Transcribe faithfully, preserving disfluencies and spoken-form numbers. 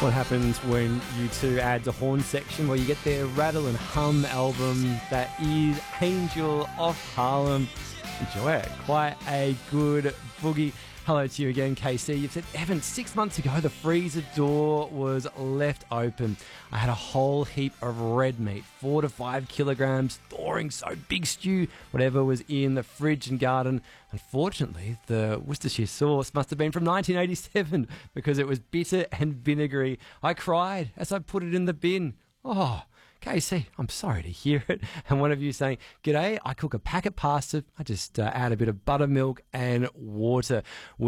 What happens when you two add the horn section? Well, you get their Rattle and Hum album. That is Angel of Harlem. Enjoy it. Quite a good boogie. Hello to you again, K C. You've said, Evan, six months ago the freezer door was left open. I had a whole heap of red meat, four to five kilograms, thawing so big stew, whatever was in the fridge and garden. Unfortunately, the Worcestershire sauce must have been from nineteen eighty-seven because it was bitter and vinegary. I cried as I put it in the bin. Oh, K C, I'm sorry to hear it. And one of you saying, g'day, I cook a packet pasta. I just uh, add a bit of buttermilk and water.